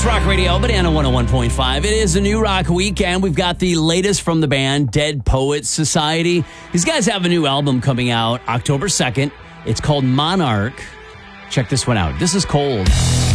It's Rock Radio, Banana 101.5. It is a new rock weekend. We've got the latest from the band, Dead Poets Society. These guys have a new album coming out October 2nd. It's called Monarch. Check this one out. This is Cold.